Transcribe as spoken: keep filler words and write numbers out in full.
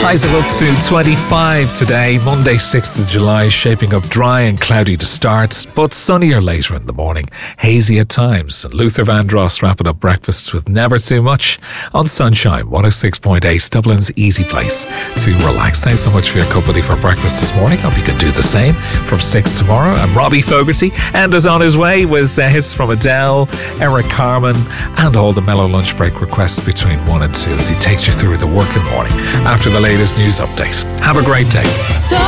Highs are up to twenty-five today, Monday sixth of July, shaping up dry and cloudy to start, but sunnier later in the morning, hazy at times. And Luther Vandross wrapping up breakfast with Never Too Much on Sunshine one oh six point eight, Dublin's easy place to relax. Thanks so much for your company for breakfast this morning. Hope you can do the same from six tomorrow. I'm Robbie Fogarty, and is on his way with uh, hits from Adele, Eric Carmen, and all the mellow lunch break requests between one and two as he takes you through the working morning after the latest news updates. Have a great day.